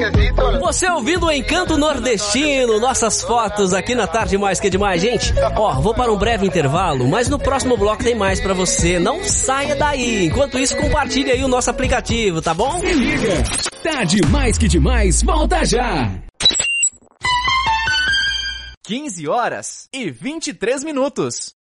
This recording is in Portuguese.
Você ouvindo o Encanto Nordestino, nossas fotos aqui na Tarde Mais Que Demais, gente. Ó, vou para um breve intervalo, mas no próximo bloco tem mais pra você. Não saia daí. Enquanto isso, compartilhe aí o nosso aplicativo, tá bom? Se liga. Tarde Mais Que Demais, volta já. 15 horas e 23 minutos.